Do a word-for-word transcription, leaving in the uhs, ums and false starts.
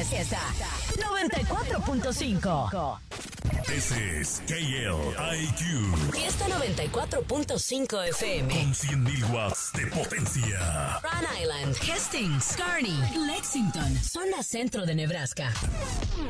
Fiesta noventa y cuatro punto cinco. Ese es K L I Q. Fiesta noventa y cuatro punto cinco F M. Con cien mil watts de potencia. Rhode Island, Hastings, Kearney, Lexington, zona centro de Nebraska.